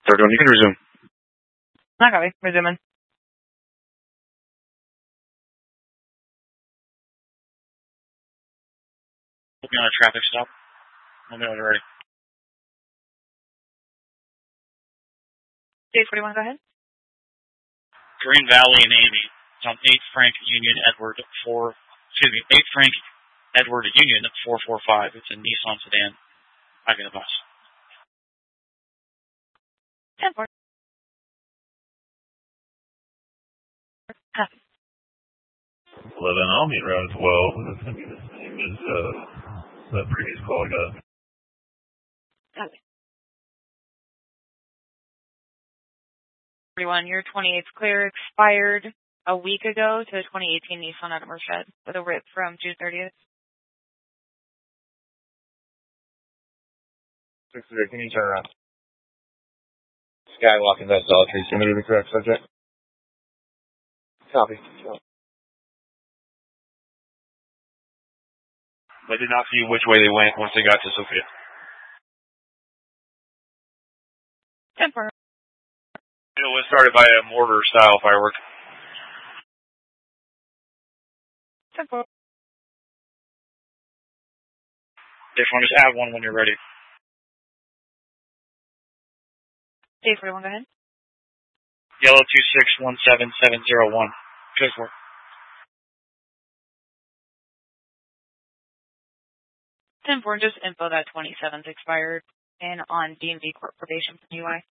Third one, you can resume. Not copy. Resuming. Put me on a traffic stop. Let me know when you're ready. State 41, go ahead. Green Valley and Amy. It's on 8 Frank Union Edward 8 Frank Edward Union 445. It's a Nissan sedan. Back in the bus. 10-4. Copy. 11, I'll meet around 12. That's going to be the same as that previous call I got. Copy. 41, your 28th clear expired a week ago to the 2018 Nissan Atomar Shed with a RIP from June 30th. Can you turn around? Skywalk and that's all. Trees submitted the correct subject. Copy. They did not see which way they went once they got to Sophia. 10-4. It was started by a mortar-style firework. 10-4. Just want to add one when you're ready. State 41, go ahead. Yellow 2617701. Good work. 10-4, just info that 27th expired and on DMV court probation for UI.